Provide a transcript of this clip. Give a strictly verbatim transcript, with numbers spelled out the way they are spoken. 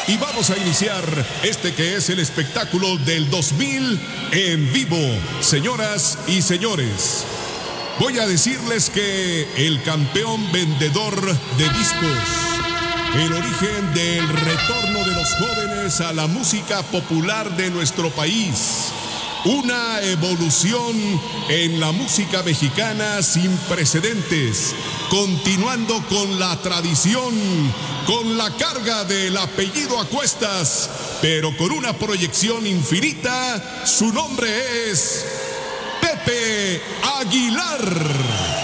y vamos a iniciar este que es el espectáculo del dos mil en vivo. Señoras y señores, voy a decirles que el campeón vendedor de discos, el origen del retorno de los jóvenes a la música popular de nuestro país, una evolución en la música mexicana sin precedentes, continuando con la tradición, con la carga del apellido a cuestas, pero con una proyección infinita. Su nombre es Pepe Aguilar.